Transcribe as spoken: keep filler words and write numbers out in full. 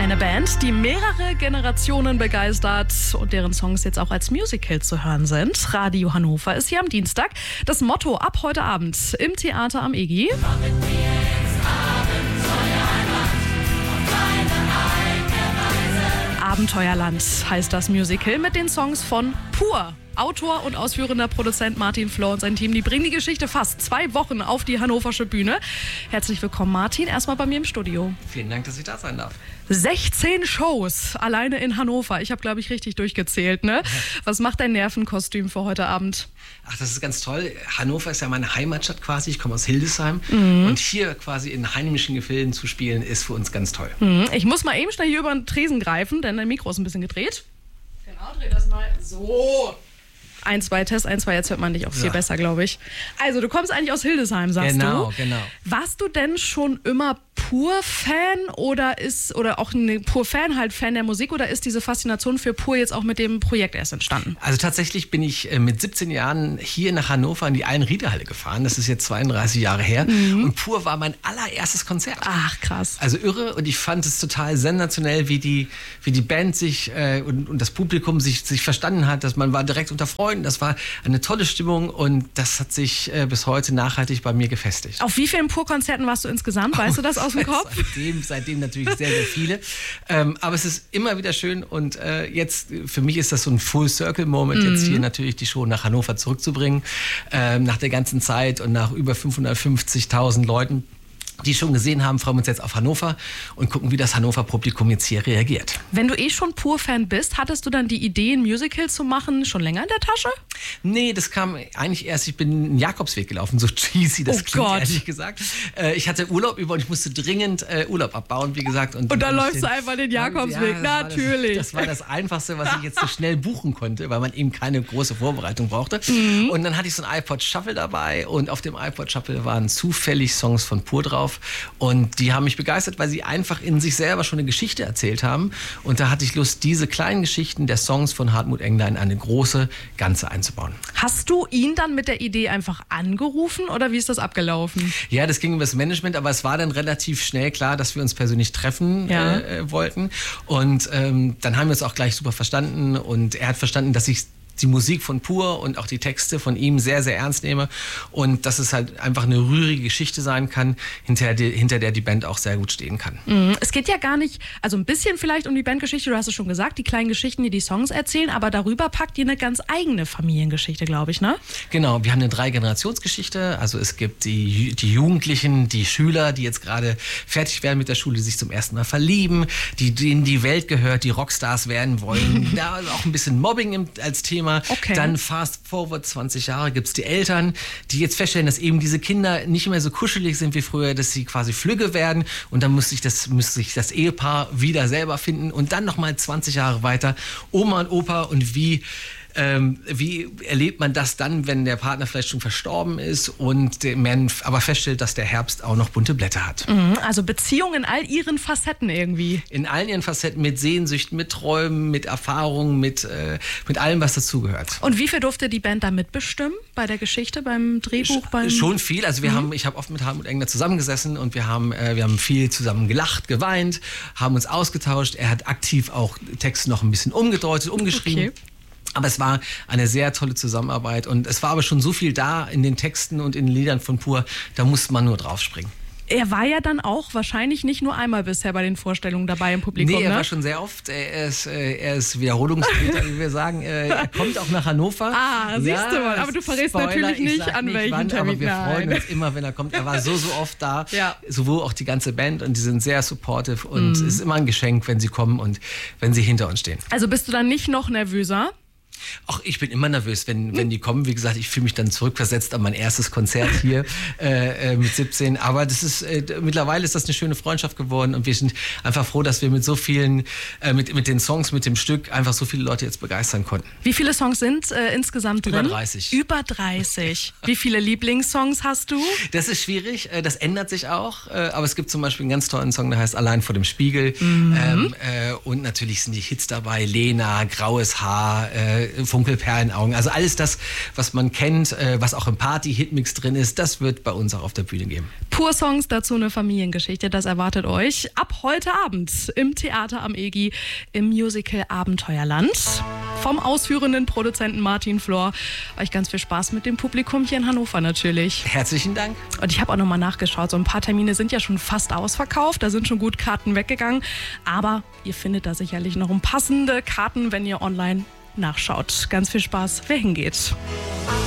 Eine Band, die mehrere Generationen begeistert und deren Songs jetzt auch als Musical zu hören sind. Radio Hannover ist hier am Dienstag. Das Motto ab heute Abend im Theater am E G. Abenteuerland heißt das Musical mit den Songs von Pur. Autor und ausführender Produzent Martin Flor und sein Team, die bringen die Geschichte fast zwei Wochen auf die hannoversche Bühne. Herzlich willkommen, Martin, erstmal bei mir im Studio. Vielen Dank, dass ich da sein darf. sechzehn Shows alleine in Hannover. Ich habe, glaube ich, richtig durchgezählt, ne? Was macht dein Nervenkostüm für heute Abend? Ach, das ist ganz toll. Hannover ist ja meine Heimatstadt quasi. Ich komme aus Hildesheim. Mhm. Und hier quasi in heimischen Gefilden zu spielen, ist für uns ganz toll. Mhm. Ich muss mal eben schnell hier über den Tresen greifen, denn dein Mikro ist ein bisschen gedreht. Genau, dreh das mal so. Ein, zwei, Test, ein, zwei, jetzt hört man dich auch viel ja. besser, glaube ich. Also, du kommst eigentlich aus Hildesheim, sagst genau, du. Genau, genau. Warst du denn schon immer Pur-Fan oder ist, oder auch ein Pur-Fan, halt Fan der Musik, oder ist diese Faszination für Pur jetzt auch mit dem Projekt erst entstanden? Also tatsächlich bin ich mit siebzehn Jahren hier nach Hannover in die Allen-Riede-Halle gefahren. Das ist jetzt zweiunddreißig Jahre her. Mhm. Und Pur war mein allererstes Konzert. Ach, krass. Also irre, und ich fand es total sensationell, wie die, wie die Band sich äh, und, und das Publikum sich, sich verstanden hat. Dass man war direkt unter Freunden. Das war eine tolle Stimmung und das hat sich äh, bis heute nachhaltig bei mir gefestigt. Auf wie vielen Pur-Konzerten warst du insgesamt? Weißt oh, du das aus dem Kopf? Seitdem, seitdem natürlich sehr, sehr viele. Ähm, aber es ist immer wieder schön und äh, jetzt, für mich ist das so ein Full-Circle-Moment, mhm. jetzt hier natürlich die Show nach Hannover zurückzubringen. Ähm, nach der ganzen Zeit und nach über fünfhundertfünfzigtausend Leuten, die schon gesehen haben, freuen wir uns jetzt auf Hannover und gucken, wie das Hannover-Publikum jetzt hier reagiert. Wenn du eh schon Pur-Fan bist, hattest du dann die Idee, ein Musical zu machen, schon länger in der Tasche? Nee, das kam eigentlich erst, ich bin einen Jakobsweg gelaufen, so cheesy, das oh klingt, Gott. ehrlich gesagt. Äh, ich hatte Urlaub über und ich musste dringend äh, Urlaub abbauen, wie gesagt. Und, und dann läufst den, du einfach den Jakobsweg, ja, natürlich. Das, das war das Einfachste, was ich jetzt so schnell buchen konnte, weil man eben keine große Vorbereitung brauchte. Mhm. Und dann hatte ich so ein iPod Shuffle dabei und auf dem iPod Shuffle waren zufällig Songs von Pur drauf und die haben mich begeistert, weil sie einfach in sich selber schon eine Geschichte erzählt haben. Und da hatte ich Lust, diese kleinen Geschichten der Songs von Hartmut Engler in eine große Ganze einzubauen. Hast du ihn dann mit der Idee einfach angerufen oder wie ist das abgelaufen? Ja, das ging über das Management, aber es war dann relativ schnell klar, dass wir uns persönlich treffen ja. äh, wollten. Und ähm, dann haben wir uns auch gleich super verstanden und er hat verstanden, dass ich die Musik von Pur und auch die Texte von ihm sehr, sehr ernst nehme und dass es halt einfach eine rührige Geschichte sein kann, hinter, die, hinter der die Band auch sehr gut stehen kann. Mhm. Es geht ja gar nicht, also ein bisschen vielleicht um die Bandgeschichte, du hast es schon gesagt, die kleinen Geschichten, die die Songs erzählen, aber darüber packt ihr eine ganz eigene Familiengeschichte, glaube ich, ne? Genau, wir haben eine Drei-Generationsgeschichte, also es gibt die, die Jugendlichen, die Schüler, die jetzt gerade fertig werden mit der Schule, die sich zum ersten Mal verlieben, die, denen die Welt gehört, die Rockstars werden wollen, da auch ein bisschen Mobbing im, als Thema. Okay. Dann fast forward zwanzig Jahre gibt es die Eltern, die jetzt feststellen, dass eben diese Kinder nicht mehr so kuschelig sind wie früher, dass sie quasi flügge werden und dann muss sich das, muss sich das Ehepaar wieder selber finden und dann nochmal zwanzig Jahre weiter Oma und Opa und wie Ähm, wie erlebt man das dann, wenn der Partner vielleicht schon verstorben ist und man aber feststellt, dass der Herbst auch noch bunte Blätter hat? Mhm, also Beziehungen in all ihren Facetten irgendwie. In allen ihren Facetten, mit Sehnsüchten, mit Träumen, mit Erfahrungen, mit, äh, mit allem, was dazugehört. Und wie viel durfte die Band da mitbestimmen bei der Geschichte, beim Drehbuch? Beim schon viel. Also wir mhm. haben, ich habe oft mit Hartmut Engler zusammengesessen und wir haben, äh, wir haben viel zusammen gelacht, geweint, haben uns ausgetauscht. Er hat aktiv auch Texte noch ein bisschen umgedeutet, umgeschrieben. Okay. Aber es war eine sehr tolle Zusammenarbeit und es war aber schon so viel da in den Texten und in den Liedern von Pur, da musste man nur draufspringen. Er war ja dann auch wahrscheinlich nicht nur einmal bisher bei den Vorstellungen dabei im Publikum, Nee, er ne? war schon sehr oft. Er ist, er ist Wiederholungstäter, wie wir sagen. Er kommt auch nach Hannover. Ah, siehst ja, du mal. Aber du verrätst Spoiler, natürlich nicht, an nicht welchen wann, Termin. Aber wir freuen uns immer, wenn er kommt. Er war so, so oft da. Ja. Sowohl auch die ganze Band und die sind sehr supportive und mm. es ist immer ein Geschenk, wenn sie kommen und wenn sie hinter uns stehen. Also bist du dann nicht noch nervöser? Ach, ich bin immer nervös, wenn, wenn die kommen. Wie gesagt, ich fühle mich dann zurückversetzt an mein erstes Konzert hier äh, äh, mit siebzehn. Aber das ist, äh, mittlerweile ist das eine schöne Freundschaft geworden und wir sind einfach froh, dass wir mit so vielen, äh, mit, mit den Songs, mit dem Stück einfach so viele Leute jetzt begeistern konnten. Wie viele Songs sind äh, insgesamt drin? Über dreißig. Über dreißig. Wie viele Lieblingssongs hast du? Das ist schwierig, äh, das ändert sich auch. Äh, aber es gibt zum Beispiel einen ganz tollen Song, der heißt Allein vor dem Spiegel. Mhm. Ähm, äh, und natürlich sind die Hits dabei, Lena, Graues Haar, äh, äh, Funkelperlenaugen. Also alles das, was man kennt, äh, was auch im Party-Hitmix drin ist, das wird bei uns auch auf der Bühne geben. Pur-Songs, dazu eine Familiengeschichte, das erwartet euch ab heute Abend im Theater am EGI im Musical Abenteuerland. Vom ausführenden Produzenten Martin Flor. Euch ganz viel Spaß mit dem Publikum hier in Hannover natürlich. Herzlichen Dank. Und ich habe auch nochmal nachgeschaut, so ein paar Termine sind ja schon fast ausverkauft, da sind schon gut Karten weggegangen. Aber ihr findet da sicherlich noch passende Karten, wenn ihr online nachschaut. Ganz viel Spaß, wer hingeht.